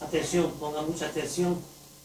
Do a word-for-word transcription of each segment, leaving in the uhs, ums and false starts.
Atención, ponga mucha atención.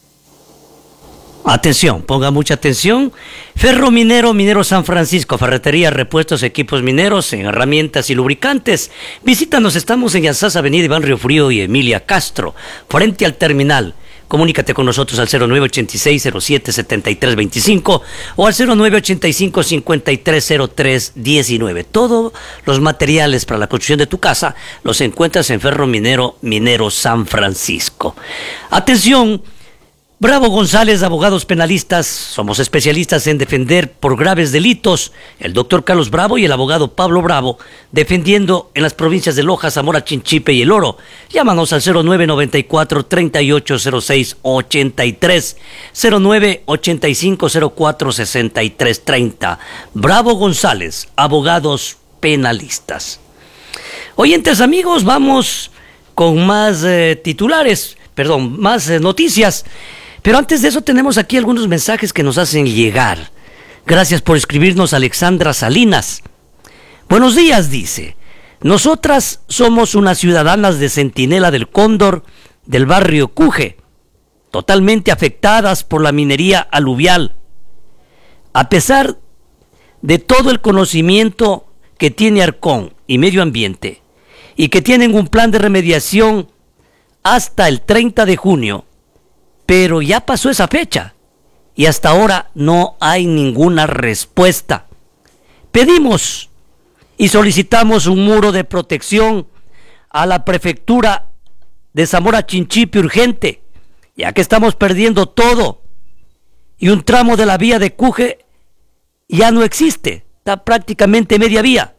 Atención, ponga mucha atención. Ferro Minero, Minero San Francisco, ferretería, repuestos, equipos mineros, en herramientas y lubricantes. Visítanos, estamos en Yazás, Avenida Iván Río Frío y Emilia Castro, frente al terminal. Comunícate con nosotros al cero nueve ochenta y seis cero siete setenta y tres veinticinco o al cero nueve ochenta y cinco cincuenta y tres cero tres diecinueve. Todos los materiales para la construcción de tu casa los encuentras en Ferro Minero, Minero San Francisco. Atención, Bravo González, abogados penalistas, somos especialistas en defender por graves delitos. El doctor Carlos Bravo y el abogado Pablo Bravo, defendiendo en las provincias de Loja, Zamora, Chinchipe y El Oro. Llámanos al cero nueve noventa y cuatro treinta y ocho cero seis ochenta y tres, cero nueve ochenta y cinco cero cuatro sesenta y tres treinta. Bravo González, abogados penalistas. Oyentes amigos, vamos con más eh, titulares, perdón, más eh, noticias. Pero antes de eso tenemos aquí algunos mensajes que nos hacen llegar. Gracias por escribirnos, Alexandra Salinas. Buenos días, dice. Nosotras somos unas ciudadanas de Centinela del Cóndor del barrio Cuje, totalmente afectadas por la minería aluvial. A pesar de todo el conocimiento que tiene Arcón y Medio Ambiente y que tienen un plan de remediación hasta el treinta de junio, pero ya pasó esa fecha y hasta ahora no hay ninguna respuesta. Pedimos y solicitamos un muro de protección a la prefectura de Zamora Chinchipe urgente, ya que estamos perdiendo todo y un tramo de la vía de Cuje ya no existe, está prácticamente media vía.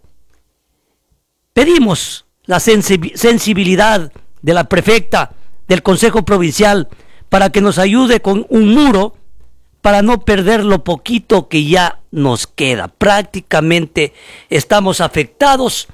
Pedimos la sensibilidad de la prefecta del Consejo Provincial para que nos ayude con un muro para no perder lo poquito que ya nos queda. Prácticamente estamos afectados.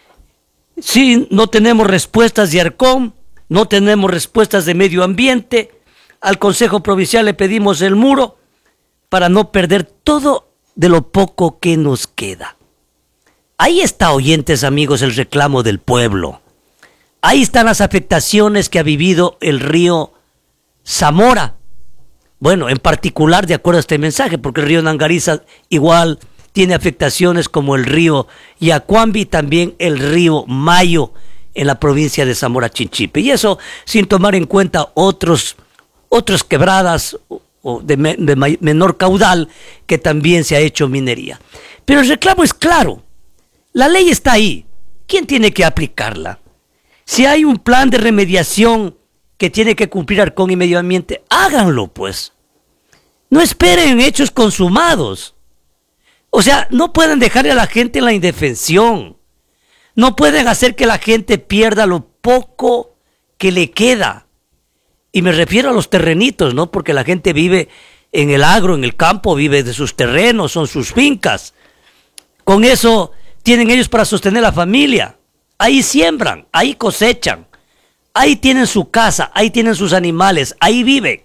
Si no tenemos respuestas de Arcón, no tenemos respuestas de Medio Ambiente, al Consejo Provincial le pedimos el muro para no perder todo de lo poco que nos queda. Ahí está, oyentes amigos, el reclamo del pueblo. Ahí están las afectaciones que ha vivido el río Zamora. Bueno, en particular de acuerdo a este mensaje, porque el río Nangariza igual tiene afectaciones como el río Yacuambi y también el río Mayo en la provincia de Zamora Chinchipe. Y eso sin tomar en cuenta otros, otros quebradas de, me, de menor caudal que también se ha hecho minería. Pero el reclamo es claro. La ley está ahí. ¿Quién tiene que aplicarla? Si hay un plan de remediación que tiene que cumplir Arcón y Medio Ambiente, háganlo pues. No esperen hechos consumados. O sea, no pueden dejarle a la gente en la indefensión. No pueden hacer que la gente pierda lo poco que le queda. Y me refiero a los terrenitos, ¿no? Porque la gente vive en el agro, en el campo, vive de sus terrenos, son sus fincas. Con eso tienen ellos para sostener la familia. Ahí siembran, ahí cosechan. Ahí tienen su casa, ahí tienen sus animales, ahí viven.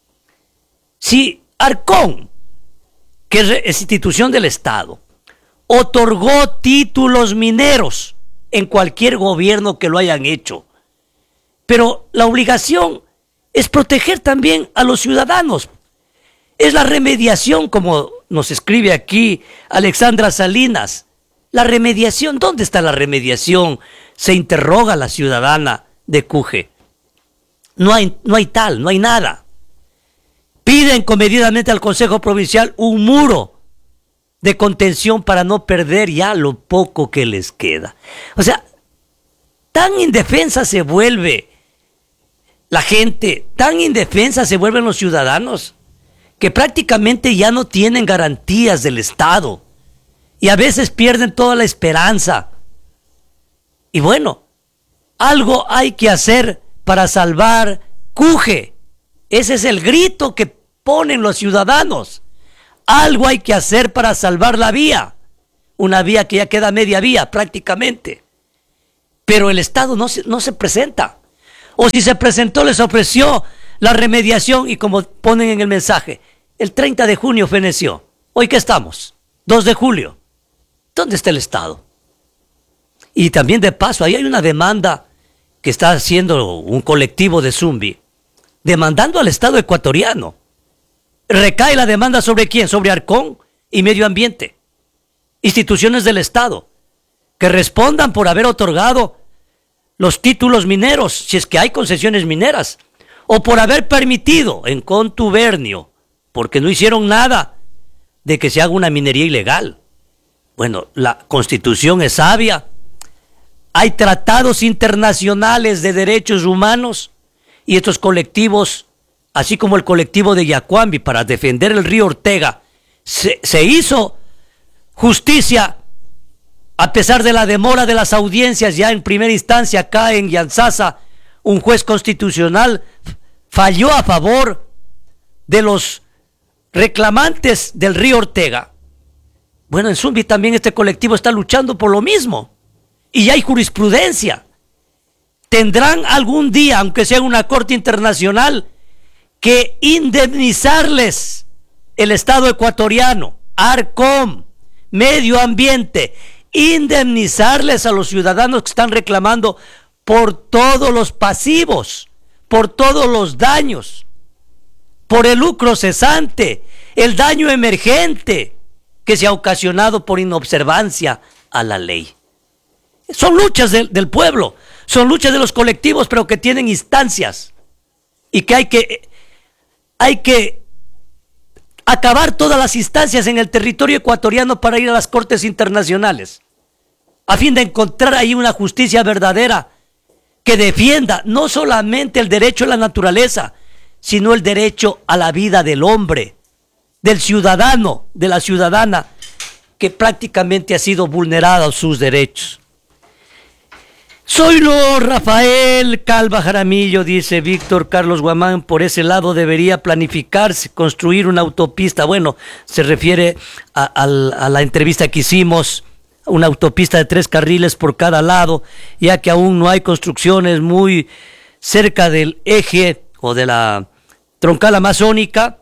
Si Arcón, que es institución del Estado, otorgó títulos mineros en cualquier gobierno que lo hayan hecho, pero la obligación es proteger también a los ciudadanos. Es la remediación, como nos escribe aquí Alexandra Salinas. La remediación, ¿dónde está la remediación? Se interroga la ciudadana de Cuje. No hay, no hay tal, no hay nada. Piden comedidamente al Consejo Provincial un muro de contención para no perder ya lo poco que les queda. O sea, tan indefensa se vuelve la gente, tan indefensa se vuelven los ciudadanos, que prácticamente ya no tienen garantías del Estado y a veces pierden toda la esperanza. Y bueno, algo hay que hacer para salvar Cuje. Ese es el grito que ponen los ciudadanos. Algo hay que hacer para salvar la vía. Una vía que ya queda media vía prácticamente. Pero el Estado no se, no se presenta. O si se presentó, les ofreció la remediación y como ponen en el mensaje, el treinta de junio feneció. ¿Hoy qué estamos? dos de julio. ¿Dónde está el Estado? Y también de paso, ahí hay una demanda que está haciendo un colectivo de Zumbi, demandando al Estado ecuatoriano. ¿Recae la demanda sobre quién? Sobre Arcón y Medio Ambiente. Instituciones del Estado que respondan por haber otorgado los títulos mineros, si es que hay concesiones mineras, o por haber permitido en contubernio, porque no hicieron nada, de que se haga una minería ilegal. Bueno, la Constitución es sabia. Hay tratados internacionales de derechos humanos y estos colectivos, así como el colectivo de Yacuambi para defender el río Ortega, se, se hizo justicia a pesar de la demora de las audiencias. Ya en primera instancia acá en Yantzaza, un juez constitucional falló a favor de los reclamantes del río Ortega. Bueno, en Zumbi también este colectivo está luchando por lo mismo. Y ya hay jurisprudencia. Tendrán algún día, aunque sea una corte internacional, que indemnizarles el Estado ecuatoriano, Arcom, Medio Ambiente, indemnizarles a los ciudadanos que están reclamando por todos los pasivos, por todos los daños, por el lucro cesante, el daño emergente que se ha ocasionado por inobservancia a la ley. Son luchas de, del pueblo, son luchas de los colectivos, pero que tienen instancias y que hay que, hay que acabar todas las instancias en el territorio ecuatoriano para ir a las cortes internacionales, a fin de encontrar ahí una justicia verdadera que defienda no solamente el derecho a la naturaleza, sino el derecho a la vida del hombre, del ciudadano, de la ciudadana, que prácticamente ha sido vulnerada sus derechos. Zoilo Rafael Calva Jaramillo, dice Víctor Carlos Guamán, por ese lado debería planificarse, construir una autopista. Bueno, se refiere a, a, a la entrevista que hicimos, una autopista de tres carriles por cada lado, ya que aún no hay construcciones muy cerca del eje o de la troncal amazónica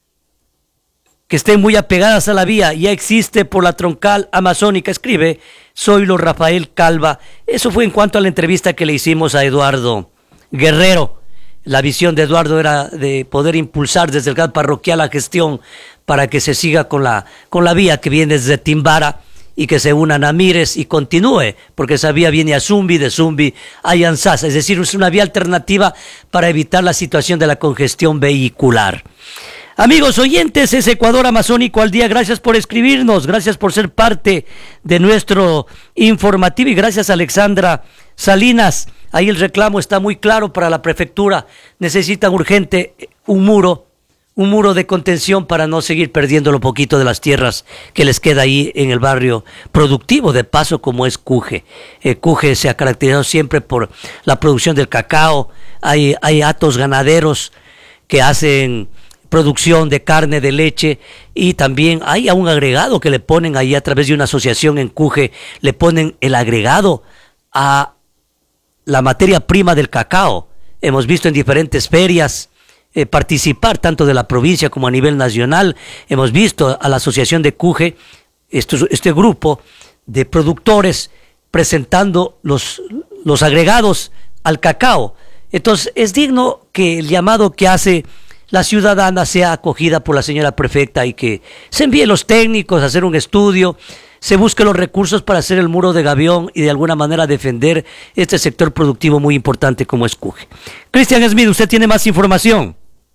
que estén muy apegadas a la vía. Ya existe por la troncal amazónica, escribe Zoilo Rafael Calva. Eso fue en cuanto a la entrevista que le hicimos a Eduardo Guerrero. La visión de Eduardo era de poder impulsar desde el G A D parroquial la gestión para que se siga con la, con la vía que viene desde Timbara y que se unan a Mires y continúe, porque esa vía viene a Zumbi, de Zumbi a Yantzaza, es decir, es una vía alternativa para evitar la situación de la congestión vehicular. Amigos oyentes, es Ecuador Amazónico al Día. Gracias por escribirnos, gracias por ser parte de nuestro informativo y gracias a Alexandra Salinas. Ahí el reclamo está muy claro para la prefectura. Necesitan urgente un muro, un muro de contención para no seguir perdiendo lo poquito de las tierras que les queda ahí en el barrio productivo de paso como es Cuje. Eh, Cuje se ha caracterizado siempre por la producción del cacao. Hay, hay hatos ganaderos que hacen producción de carne, de leche, y también hay a un agregado que le ponen ahí a través de una asociación en Cuje, le ponen el agregado a la materia prima del cacao. Hemos visto en diferentes ferias eh, participar tanto de la provincia como a nivel nacional. Hemos visto a la asociación de Cuje, esto, este grupo de productores presentando los, los agregados al cacao. Entonces es digno que el llamado que hace la ciudadana sea acogida por la señora prefecta y que se envíe los técnicos a hacer un estudio, se busque los recursos para hacer el muro de gavión y de alguna manera defender este sector productivo muy importante como es Cuje. Cristian Smith, usted tiene más información.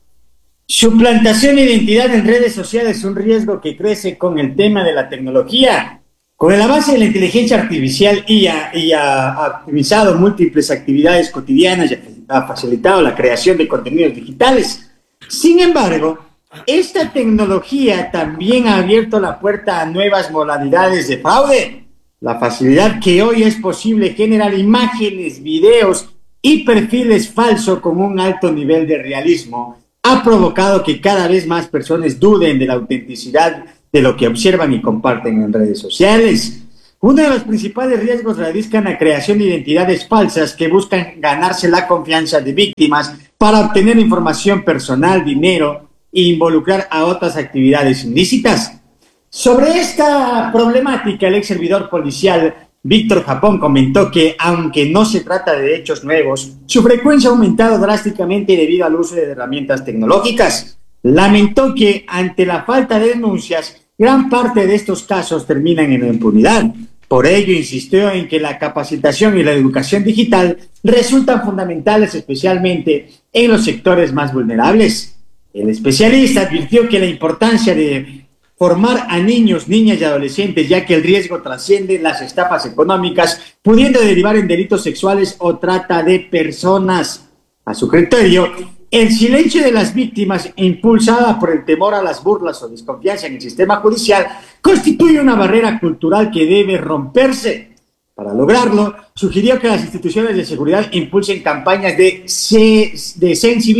Suplantación de identidad en redes sociales es un riesgo que crece con el tema de la tecnología. Con el avance de la inteligencia artificial y ha, y ha optimizado múltiples actividades cotidianas y ha facilitado la creación de contenidos digitales. Sin embargo, esta tecnología también ha abierto la puerta a nuevas modalidades de fraude. La facilidad que hoy es posible generar imágenes, videos y perfiles falsos con un alto nivel de realismo ha provocado que cada vez más personas duden de la autenticidad de lo que observan y comparten en redes sociales. Uno de los principales riesgos radica en la creación de identidades falsas que buscan ganarse la confianza de víctimas para obtener información personal, dinero e involucrar a otras actividades ilícitas. Sobre esta problemática, el ex servidor policial Víctor Japón, comentó que, aunque no se trata de hechos nuevos, su frecuencia ha aumentado drásticamente debido al uso de herramientas tecnológicas. Lamentó que, ante la falta de denuncias, gran parte de estos casos terminan en la impunidad. Por ello, insistió en que la capacitación y la educación digital resultan fundamentales, especialmente en los sectores más vulnerables. El especialista advirtió que la importancia de formar a niños, niñas y adolescentes, ya que el riesgo trasciende las estafas económicas, pudiendo derivar en delitos sexuales o trata de personas. A su criterio, el silencio de las víctimas, impulsada por el temor a las burlas o desconfianza en el sistema judicial, constituye una barrera cultural que debe romperse. Para lograrlo, sugirió que las instituciones de seguridad impulsen campañas de, de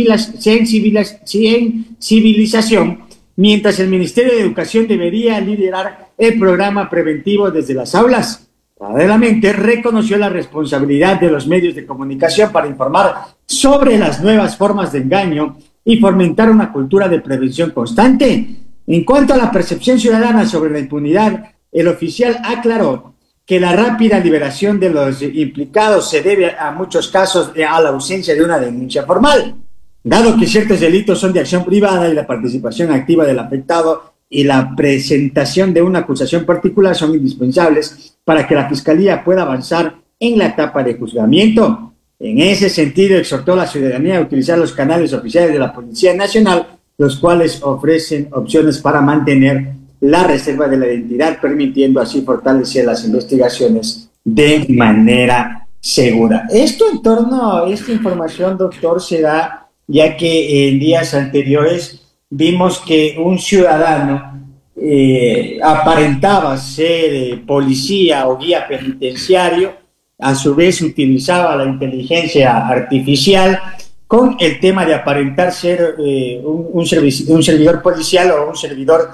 sensibilización, mientras el Ministerio de Educación debería liderar el programa preventivo desde las aulas. Paralelamente, reconoció la responsabilidad de los medios de comunicación para informar sobre las nuevas formas de engaño y fomentar una cultura de prevención constante. En cuanto a la percepción ciudadana sobre la impunidad, el oficial aclaró que la rápida liberación de los implicados se debe a muchos casos a la ausencia de una denuncia formal, dado que ciertos delitos son de acción privada y la participación activa del afectado y la presentación de una acusación particular son indispensables para que la Fiscalía pueda avanzar en la etapa de juzgamiento. En ese sentido, exhortó a la ciudadanía a utilizar los canales oficiales de la Policía Nacional, los cuales ofrecen opciones para mantener la reserva de la identidad, permitiendo así fortalecer las investigaciones de manera segura. Esto en torno a esta información, doctor, se da ya que en días anteriores vimos que un ciudadano eh, aparentaba ser eh, policía o guía penitenciario, a su vez utilizaba la inteligencia artificial con el tema de aparentar ser eh, un, un, servi- un servidor policial o un servidor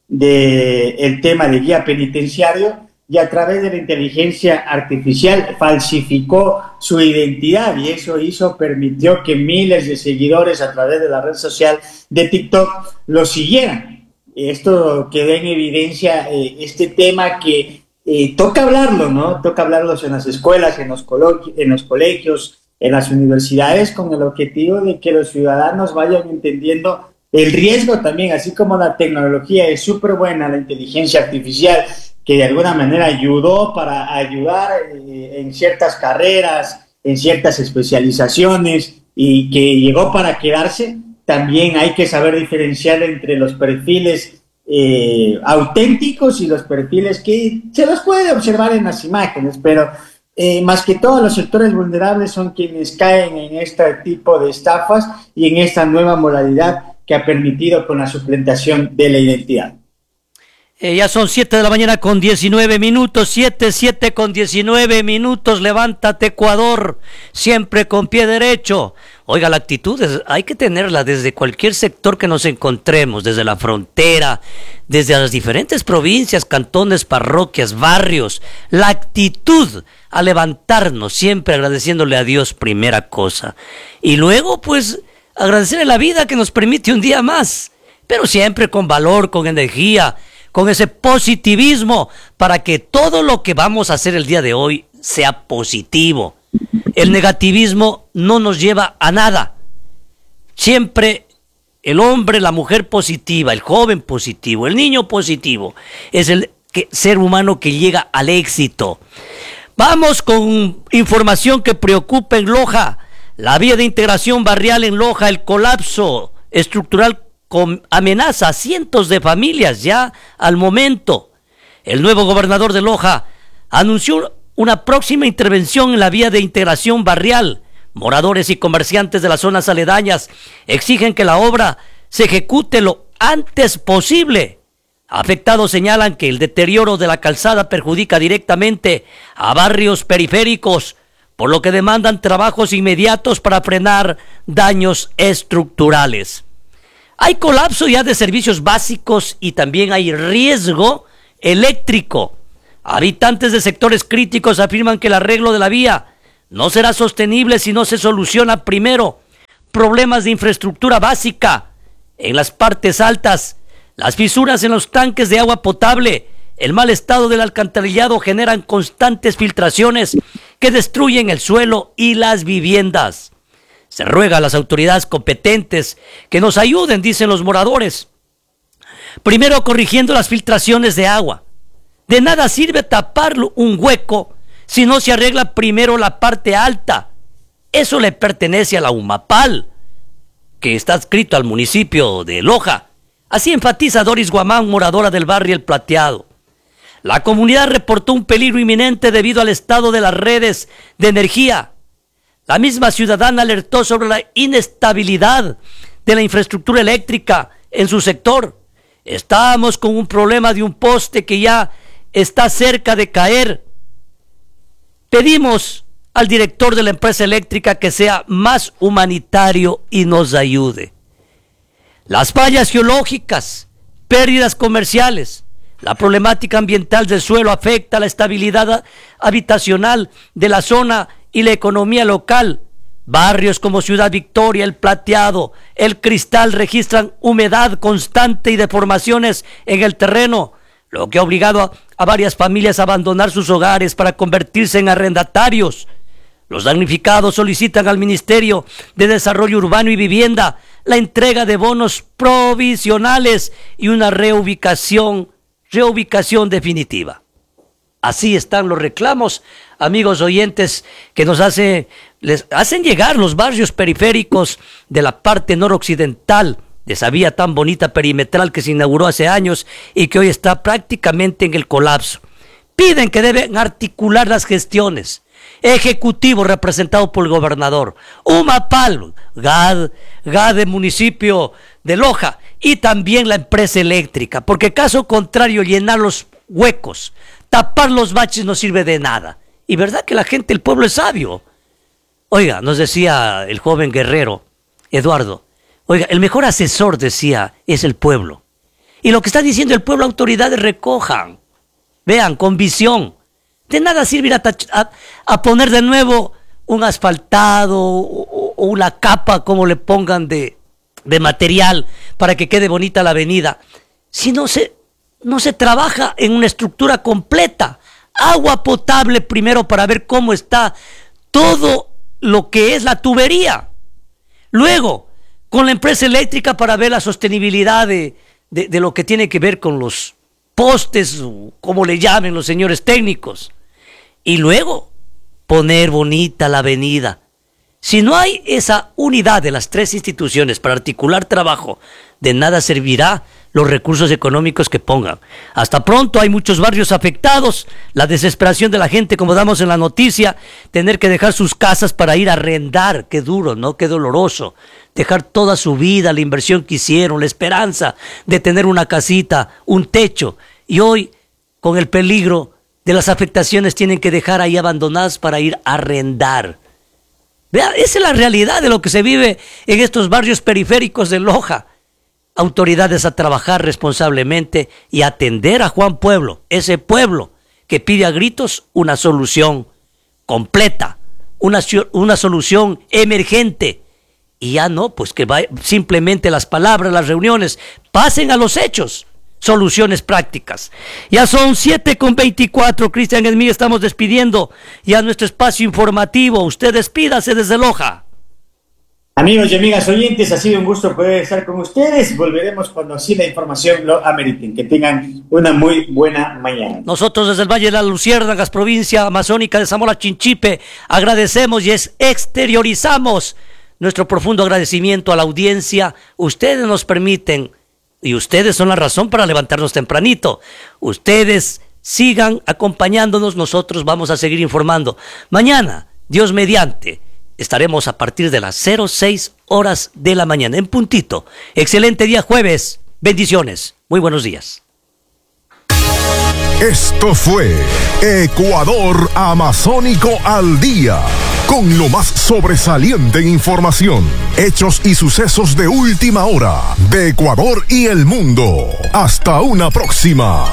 del tema de guía penitenciario, y a través de la inteligencia artificial falsificó su identidad, y eso hizo, permitió que miles de seguidores a través de la red social de TikTok lo siguieran. Esto quedó en evidencia, eh, este tema que eh, toca hablarlo, ¿no? Toca hablarlo en las escuelas, en los, coloqui- en los colegios, en las universidades, con el objetivo de que los ciudadanos vayan entendiendo el riesgo también, así como la tecnología es súper buena, la inteligencia artificial, que de alguna manera ayudó para ayudar eh, en ciertas carreras, en ciertas especializaciones, y que llegó para quedarse. También hay que saber diferenciar entre los perfiles eh, auténticos y los perfiles que se los puede observar en las imágenes, pero eh, más que todo los sectores vulnerables son quienes caen en este tipo de estafas y en esta nueva modalidad que ha permitido con la suplantación de la identidad. Eh, ya son siete de la mañana con diecinueve minutos, siete, siete con diecinueve minutos, levántate Ecuador, siempre con pie derecho. Oiga, la actitud es, hay que tenerla desde cualquier sector que nos encontremos, desde la frontera, desde las diferentes provincias, cantones, parroquias, barrios. La actitud a levantarnos, siempre agradeciéndole a Dios, primera cosa. Y luego, pues, agradecerle la vida que nos permite un día más, pero siempre con valor, con energía, con ese positivismo, para que todo lo que vamos a hacer el día de hoy sea positivo. El negativismo no nos lleva a nada. Siempre el hombre, la mujer positiva, el joven positivo, el niño positivo, es el que, ser humano que llega al éxito. Vamos con información que preocupa en Loja. La vía de integración barrial en Loja, el colapso estructural con amenaza a cientos de familias ya al momento. El nuevo gobernador de Loja anunció una próxima intervención en la vía de integración barrial. Moradores y comerciantes de las zonas aledañas exigen que la obra se ejecute lo antes posible. Afectados señalan que el deterioro de la calzada perjudica directamente a barrios periféricos, por lo que demandan trabajos inmediatos para frenar daños estructurales. Hay colapso ya de servicios básicos y también hay riesgo eléctrico. Habitantes de sectores críticos afirman que el arreglo de la vía no será sostenible si no se soluciona primero problemas de infraestructura básica en las partes altas, las fisuras en los tanques de agua potable el mal estado del alcantarillado generan constantes filtraciones que destruyen el suelo y las viviendas. Se ruega a las autoridades competentes que nos ayuden, dicen los moradores. Primero, corrigiendo las filtraciones de agua. De nada sirve tapar un hueco si no se arregla primero la parte alta. Eso le pertenece a la UMAPAL, que está adscrito al municipio de Loja. Así enfatiza Doris Guamán, moradora del barrio El Plateado. La comunidad reportó un peligro inminente debido al estado de las redes de energía. La misma ciudadana alertó sobre la inestabilidad de la infraestructura eléctrica en su sector. Estamos con un problema de un poste que ya está cerca de caer. Pedimos al director de la empresa eléctrica que sea más humanitario y nos ayude. Las fallas geológicas, pérdidas comerciales, la problemática ambiental del suelo afecta la estabilidad habitacional de la zona y la economía local. Barrios como Ciudad Victoria, El Plateado, El Cristal registran humedad constante y deformaciones en el terreno, lo que ha obligado a, a varias familias a abandonar sus hogares para convertirse en arrendatarios. Los damnificados solicitan al Ministerio de Desarrollo Urbano y Vivienda la entrega de bonos provisionales y una reubicación, reubicación definitiva. Así están los reclamos, amigos oyentes, que nos hace, les hacen llegar los barrios periféricos de la parte noroccidental de esa vía tan bonita perimetral que se inauguró hace años y que hoy está prácticamente en el colapso. Piden que deben articular las gestiones. Ejecutivo representado por el gobernador, UMAPAL, G A D, G A D de municipio de Loja y también la empresa eléctrica, porque caso contrario llenar los huecos, tapar los baches no sirve de nada. Y verdad que la gente, el pueblo es sabio. Oiga, nos decía el joven guerrero Eduardo, oiga, el mejor asesor, decía, es el pueblo. Y lo que está diciendo el pueblo, autoridades recojan, vean, con visión. De nada sirve ir a, a, a poner de nuevo un asfaltado o, o una capa, como le pongan, de, de material para que quede bonita la avenida. Si no se, no se trabaja en una estructura completa. Agua potable primero para ver cómo está todo lo que es la tubería. Luego, con la empresa eléctrica para ver la sostenibilidad de, de, de lo que tiene que ver con los postes, como le llamen los señores técnicos, y luego poner bonita la avenida. Si no hay esa unidad de las tres instituciones para articular trabajo, de nada servirá los recursos económicos que pongan. Hasta pronto, hay muchos barrios afectados, la desesperación de la gente, como damos en la noticia, tener que dejar sus casas para ir a arrendar, qué duro, ¿no? Qué doloroso. Dejar toda su vida, la inversión que hicieron, la esperanza de tener una casita, un techo, y hoy, con el peligro de las afectaciones, tienen que dejar ahí abandonadas para ir a arrendar. Vea, esa es la realidad de lo que se vive en estos barrios periféricos de Loja. Autoridades a trabajar responsablemente y atender a Juan Pueblo, ese pueblo que pide a gritos una solución completa, una, una solución emergente. Y ya no, pues que va, simplemente las palabras, las reuniones, pasen a los hechos, soluciones prácticas. Ya son siete con veinticuatro, Cristian Esmí, estamos despidiendo ya nuestro espacio informativo. Usted despídase desde Loja. Amigos y amigas oyentes, ha sido un gusto poder estar con ustedes. Volveremos cuando así la información lo ameriten. Que tengan una muy buena mañana. Nosotros desde el Valle de las Luciérnagas, provincia amazónica de Zamora Chinchipe, agradecemos y exteriorizamos nuestro profundo agradecimiento a la audiencia. Ustedes nos permiten y ustedes son la razón para levantarnos tempranito. Ustedes sigan acompañándonos, nosotros vamos a seguir informando. Mañana, Dios mediante, estaremos a partir de las cero seis horas de la mañana, en puntito. Excelente día jueves. Bendiciones. Muy buenos días. Esto fue Ecuador Amazónico al Día, con lo más sobresaliente en información, hechos y sucesos de última hora de Ecuador y el mundo. Hasta una próxima.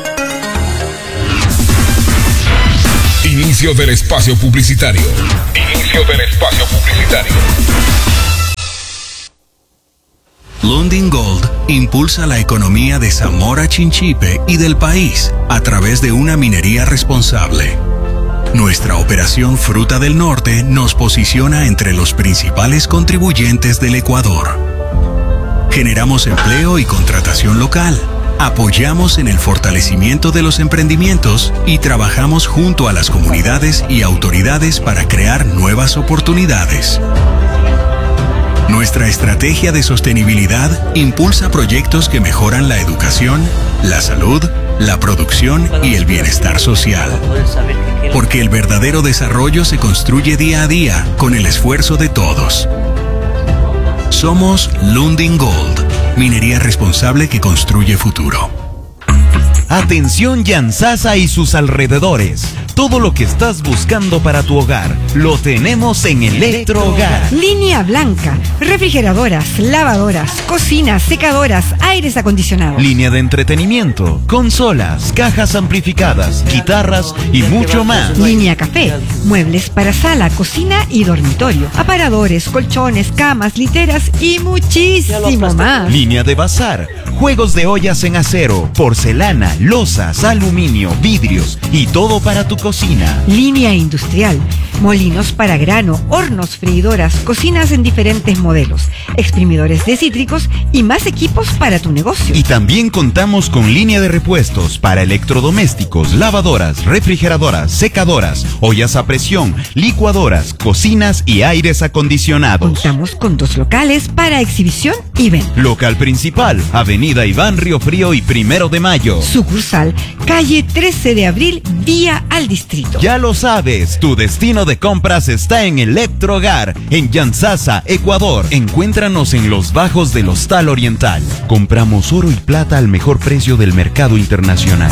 Inicio del espacio publicitario. Inicio del espacio publicitario. Lundin Gold impulsa la economía de Zamora Chinchipe y del país a través de una minería responsable. Nuestra operación Fruta del Norte nos posiciona entre los principales contribuyentes del Ecuador. Generamos empleo y contratación local. Apoyamos en el fortalecimiento de los emprendimientos y trabajamos junto a las comunidades y autoridades para crear nuevas oportunidades. Nuestra estrategia de sostenibilidad impulsa proyectos que mejoran la educación, la salud, la producción y el bienestar social. Porque el verdadero desarrollo se construye día a día con el esfuerzo de todos. Somos Lundin Gold, minería responsable que construye futuro. Atención Yansasa y sus alrededores. Todo lo que estás buscando para tu hogar lo tenemos en Electrohogar. Línea blanca, refrigeradoras, lavadoras, cocinas, secadoras, aires acondicionados. Línea de entretenimiento, consolas, cajas amplificadas, guitarras y mucho más. Línea café, muebles para sala, cocina y dormitorio, aparadores, colchones, camas, literas y muchísimo más. Línea de bazar, juegos de ollas en acero, porcelana, losas, aluminio, vidrios y todo para tu cocina. Línea industrial, molinos para grano, hornos, freidoras, cocinas en diferentes modelos, exprimidores de cítricos y más equipos para tu negocio. Y también contamos con línea de repuestos para electrodomésticos, lavadoras, refrigeradoras, secadoras, ollas a presión, licuadoras, cocinas y aires acondicionados. Contamos con dos locales para exhibición y venta. Local principal, Avenida Iván Riofrío y Primero de Mayo. Sucursal, calle trece de abril, vía al distrito. Ya lo sabes, tu destino de compras está en Electrohogar, en Yansasa, Ecuador. Encuéntranos en los bajos del Hostal Oriental. Compramos oro y plata al mejor precio del mercado internacional.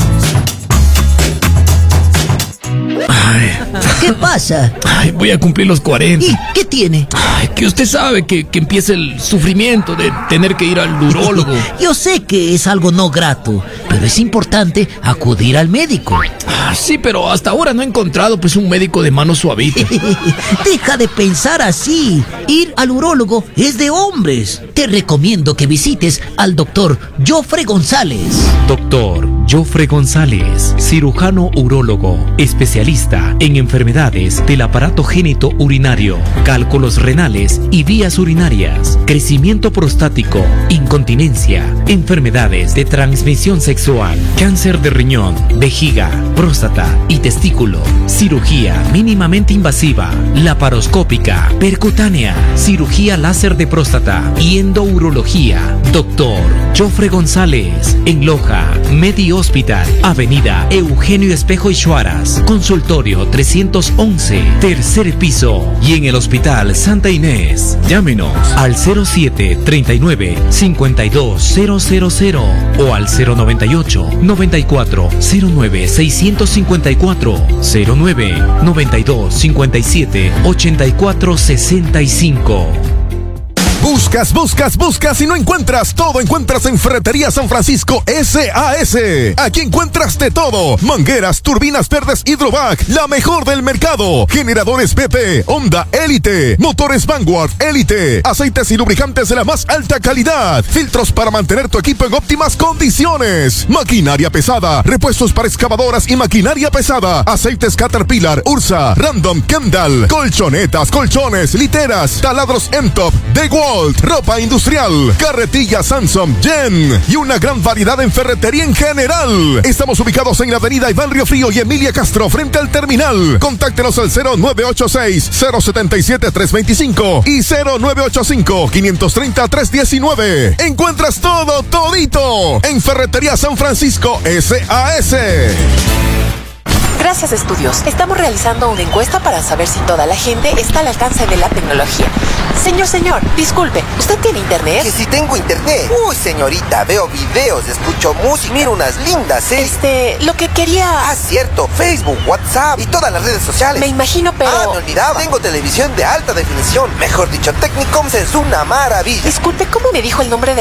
Ay. ¿Qué pasa? Ay, voy a cumplir los cuarenta. ¿Y qué tiene? Ay, que usted sabe que, que empieza el sufrimiento de tener que ir al urólogo. Yo sé que es algo no grato, pero es importante acudir al médico. Ah, sí, pero hasta ahora no he encontrado pues un médico de mano suavita. Deja de pensar así. Ir al urólogo es de hombres. Te recomiendo que visites al doctor Jofre González. Doctor Jofre González, cirujano urólogo, especialista en enfermedades del aparato genitourinario, cálculos renales y vías urinarias, crecimiento prostático, incontinencia, enfermedades de transmisión sexual, cáncer de riñón, vejiga, próstata y testículo, cirugía mínimamente invasiva, laparoscópica, percutánea, cirugía láser de próstata y endourología. Doctor Jofre González, en Loja, Medi Hospital, Avenida Eugenio Espejo y Chuaras, consultorio trescientos once, tercer piso, y en el Hospital Santa Inés. Llámenos al cero siete treinta y nueve cincuenta y dos cero cero cero o al cero noventa y ocho noventa y cuatro cero nueve seiscientos cincuenta y cuatro, cero nueve noventa y dos cincuenta y siete ochenta y cuatro sesenta y cinco. Buscas, buscas, buscas y no encuentras. Todo encuentras en Ferretería San Francisco S A S. Aquí encuentras de todo. Mangueras, turbinas verdes Hydrovac, la mejor del mercado. Generadores B P, Honda Elite, motores Vanguard Elite, aceites y lubricantes de la más alta calidad, filtros para mantener tu equipo en óptimas condiciones, maquinaria pesada, repuestos para excavadoras y maquinaria pesada, aceites Caterpillar, Ursa, Random, Kendall, colchonetas, colchones, literas, taladros M-Top, DeWalt, ropa industrial, carretilla Samsung, Jen y una gran variedad en ferretería en general. Estamos ubicados en la avenida Iván Riofrío y Emilia Castro frente al terminal. Contáctenos al cero nueve ocho seis, cero siete siete, tres dos cinco y cero nueve ocho cinco, cinco tres cero, tres uno nueve. Encuentras todo, todito en Ferretería San Francisco S A S. Gracias, estudios. Estamos realizando una encuesta para saber si toda la gente está al alcance de la tecnología. Señor, señor, disculpe, ¿usted tiene internet? Que si tengo internet. Uy, señorita, veo videos, escucho música, miro unas lindas series. Este, lo que quería... Ah, cierto, Facebook, WhatsApp y todas las redes sociales. Me imagino, pero... Ah, me olvidaba. Tengo televisión de alta definición. Mejor dicho, Technicoms es una maravilla. Disculpe, ¿cómo me dijo el nombre de